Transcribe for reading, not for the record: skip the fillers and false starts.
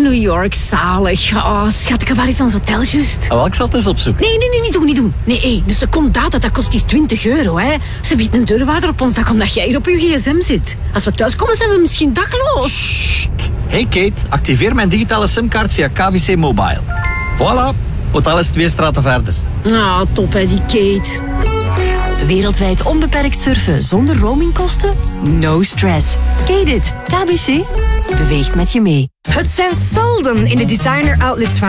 New York, zalig. Oh, schat, ik heb waar is ons hotel juist? Oh, wel, ik zal het eens opzoeken. Nee, niet doen. Nee, een secondata, dat kost hier €20, hè. Ze biedt een deurwaarder op ons dak omdat jij hier op je gsm zit. Als we thuis komen, zijn we misschien dakloos. Hey Kate, activeer mijn digitale simkaart via KBC Mobile. Voilà, hotel is 2 straten verder. Nou, top hè, die Kate. Wereldwijd onbeperkt surfen zonder roamingkosten? No stress. Kate it. KBC beweegt met je mee. Het zijn solden in de designer outlets van